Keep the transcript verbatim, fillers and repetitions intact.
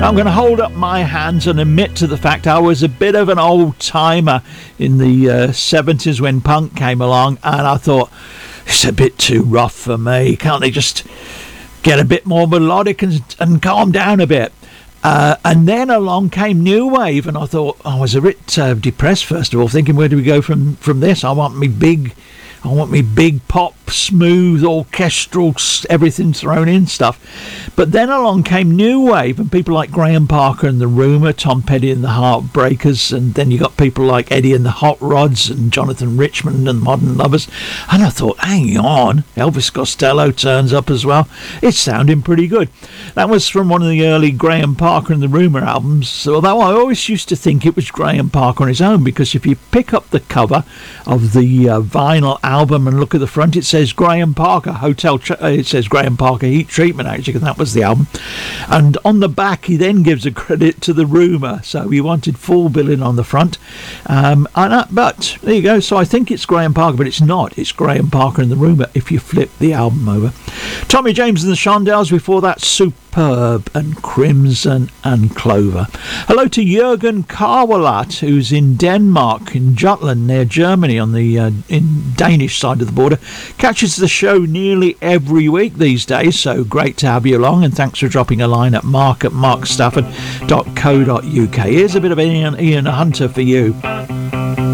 I'm going to hold up my hands and admit to the fact I was a bit of an old timer in the uh, seventies when punk came along, and I thought, it's a bit too rough for me. Can't they just get a bit more melodic and, and calm down a bit? Uh, and then along came New Wave, and I thought, I was a bit uh, depressed, first of all, thinking, where do we go from, from this? I want me big, I want me big pop, smooth, orchestral, everything thrown in stuff. But then along came New Wave, and people like Graham Parker and the Rumour, Tom Petty and the Heartbreakers, and then you got people like Eddie and the Hot Rods and Jonathan Richman and Modern Lovers. And I thought, hang on, Elvis Costello turns up as well. It's sounding pretty good. That was from one of the early Graham Parker and the Rumour albums, although I always used to think it was Graham Parker on his own, because if you pick up the cover of the uh, vinyl album and look at the front, it says Graham Parker Hotel, Tra- it says Graham Parker Heat Treatment, actually, because that was the album. And on the back he then gives a credit to the Rumour, so he wanted full billing on the front. Um, and, uh, but there you go, so I think it's Graham Parker, but it's not. It's Graham Parker and the Rumour if you flip the album over. Tommy James and the Shondells before that, Superb and Crimson and Clover. Hello to Jürgen Karwalat, who's in Denmark, in Jutland near Germany, on the uh, in Danish side of the border. Catches the show nearly every week these days, so great to have you along, and thanks for dropping a line at mark at mark stafford dot co dot uk. Here's a bit of Ian, Ian Hunter for you.